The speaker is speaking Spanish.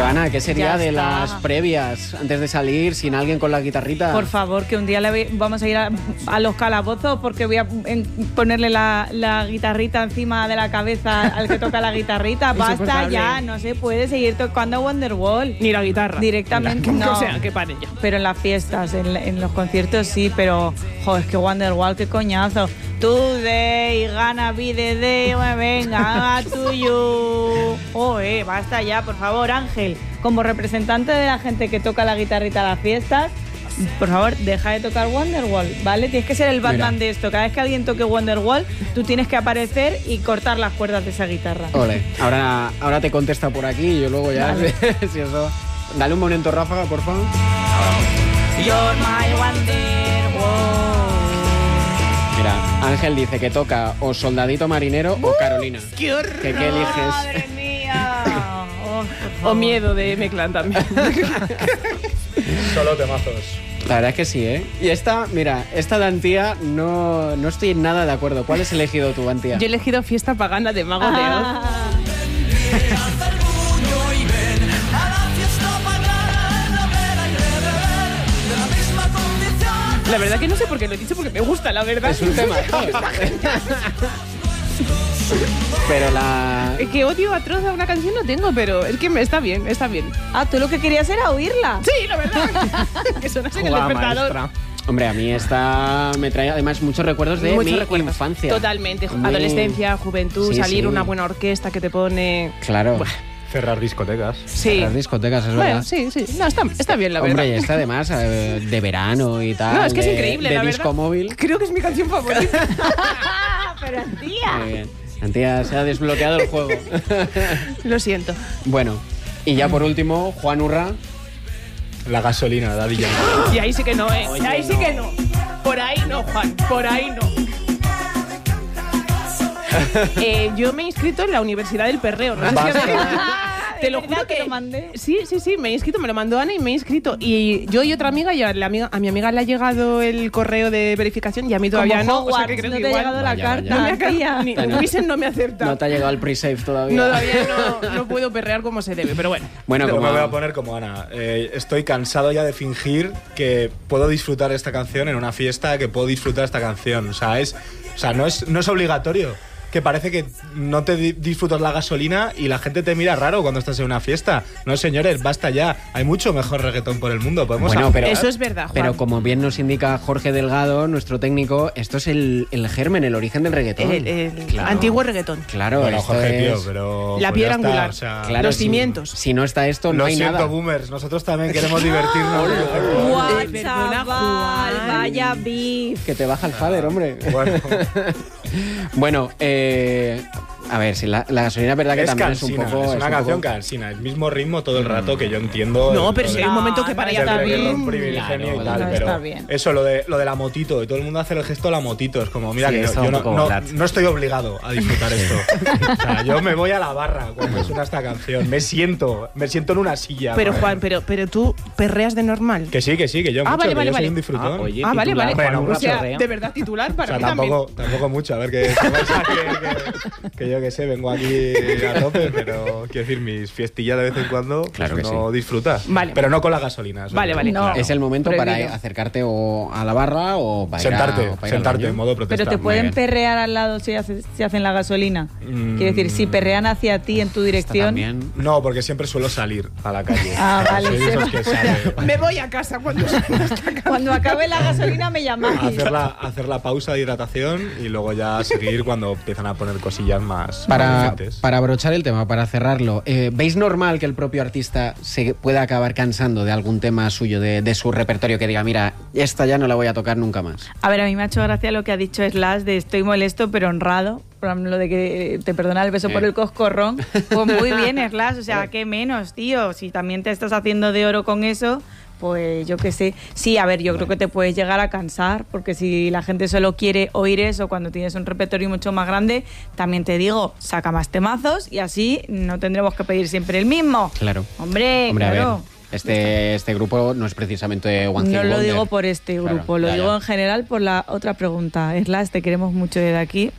Ana, ¿qué sería Ya de está. las previas antes de salir sin alguien con la guitarrita? Por favor, que un día vamos a ir a los calabozos porque voy a ponerle la guitarrita encima de la cabeza al que toca la guitarrita. Basta Insoportable. ya, no se puede seguir tocando Wonderwall. Ni la guitarra. Directamente no. O sea, que paren ya. Pero en las fiestas, en los conciertos sí, pero joder, es que Wonderwall, qué coñazo. Today, gonna be the day, venga, to you. Joder, basta ya, por favor, Ángel. Como representante de la gente que toca la guitarrita a las fiestas, por favor, deja de tocar Wonderwall, ¿vale? Tienes que ser el Batman Mira. de esto. Cada vez que alguien toque Wonderwall, tú tienes que aparecer y cortar las cuerdas de esa guitarra. Ole, ahora te contesta por aquí y yo luego ya... Vale. si eso... Dale un momento, Ráfaga, por favor. You're my Wonderwall. Mira, Ángel dice que toca o Soldadito Marinero o Carolina. ¡Qué horror! ¿Qué eliges? ¡Madre mía! Oh, por O favor. Miedo de M-Clan también. Solo temazos. La verdad es que sí, ¿eh? Y esta, mira, esta de Antía no estoy nada de acuerdo. ¿Cuál has elegido tú, Antía? Yo he elegido Fiesta Pagana de Mago de Oz. Ah. La verdad que no sé por qué lo he dicho, porque me gusta, la verdad. Es un tema. Pero la... Es que odio atroz a una canción no tengo, pero es que está bien, está bien. Ah, tú lo que querías era oírla. Sí, la verdad. Que sonase en el Jugada despertador. maestra. Hombre, a mí esta me trae además muchos recuerdos de Muchos mi recuerdos. infancia. Totalmente. Muy- Adolescencia, juventud, Sí, salir sí. una buena orquesta que te pone... Claro. Cerrar discotecas. Sí. Las discotecas, es Bueno, verdad. sí, sí. No, está bien, la Hombre, y verdad. esta además de verano y tal. No, es que es de- increíble, de la disco verdad. móvil. Creo que es mi canción favorita. Pero tía. Muy bien. Antía, se ha desbloqueado el juego. Lo siento. Bueno, y ya por último, Juan Urra. La gasolina, Daddy Yankee. Y ahí sí que no, ¿eh? Oye, ahí sí no. que no. Por ahí no, Juan. Por ahí no. Yo me he inscrito en la Universidad del Perreo. No sé si Basta. te lo ¿De verdad juro que que lo mandé? Sí, me he inscrito, me lo mandó Ana y me he inscrito. Y yo y otra amiga, a mi amiga le ha llegado el correo de verificación y a mí todavía Como no. O sea, Hogwarts, que creo no que te ha igual llegado la Vaya, carta. no me ha tía. caído, ni No. Wisen no me acepta. No te ha llegado el pre-save todavía. No, todavía no puedo perrear como se debe, pero bueno. Bueno, Yo como me voy a poner como Ana. Estoy cansado ya de fingir que puedo disfrutar esta canción en una fiesta, que puedo disfrutar esta canción. O sea, no es obligatorio. Que parece que no te disfrutas la gasolina y la gente te mira raro cuando estás en una fiesta. No, señores, basta ya. Hay mucho mejor reggaetón por el mundo. Podemos Bueno, pero- Eso es verdad, Juan. Pero como bien nos indica Jorge Delgado, nuestro técnico, esto es el germen, el origen del reggaetón. El Claro. antiguo reggaetón. Claro, Bueno, esto Jorge, tío, es... pero... La pues piedra ya está, angular. o sea, Claro, Los si- cimientos. Si no está esto, no lo hay siento, nada. boomers. Nosotros también queremos divertirnos. Guau, Perdona, chaval, Juan. vaya beef. Que te baja el fader, hombre. Bueno, Bueno, a ver, si la gasolina es verdad que es también cansina, es un poco... es una un canción poco- cansina. El mismo ritmo todo el rato que yo entiendo. No, pero si hay un No, momento que para no ya está está bien. bien. Privilegenio Claro, y tal, no pero está bien. eso, lo de la motito, y todo el mundo hace el gesto de la motito. Es como, mira, Sí, que está yo un poco flat. no estoy obligado a disfrutar esto. O sea, yo me voy a la barra cuando suena esta canción. Me siento en una silla. Pero joder. Juan, pero tú perreas de normal. Que sí, que yo Ah, mucho, vale, que vale, yo soy vale. un disfrutón. oye, Ah, vale, titular, vale. Bueno, O sea, perrea. de verdad titular O para sea, mí también. tampoco mucho. A ver, que que yo que sé, vengo aquí a tope, pero quiero decir, mis fiestillas de vez en cuando, Claro pues que uno disfruta. Vale. Pero no con la gasolina. eso Vale, no. vale. No. Es el momento Prohibido. para acercarte o a la barra o para Sentarte, ir a, o para ir al sentarte baño. en modo protesta. Pero te pueden bien. perrear al lado si hacen la gasolina. Quiero decir, si perrean hacia ti en tu Está dirección. también. No, porque siempre suelo salir a la calle. Ah, vale, Soy de esos que sale. Me voy a casa cuando salga esta canción. Cuando acabe la gasolina me llamáis. Hacer la pausa de hidratación y luego ya seguir cuando empiezan a poner cosillas más Para decentes. abrochar el tema, para cerrarlo, ¿veis normal que el propio artista se pueda acabar cansando de algún tema suyo, de su repertorio, que diga, mira, esta ya no la voy a tocar nunca más? A ver, a mí me ha hecho gracia lo que ha dicho Slash de estoy molesto pero honrado. Por ejemplo, lo de que te perdona el beso por el coscorrón. Pues muy bien, Slash. O sea, qué menos, tío. Si también te estás haciendo de oro con eso, pues yo qué sé. Sí, a ver, yo creo que te puedes llegar a cansar, porque si la gente solo quiere oír eso cuando tienes un repertorio mucho más grande, también te digo, saca más temazos y así no tendremos que pedir siempre el mismo. Claro. Hombre, A claro. ver, este grupo no es precisamente One Hit No lo Wonder. digo por este Claro, grupo, lo ya, digo ya. en general por la otra pregunta. Slash, te queremos mucho desde aquí.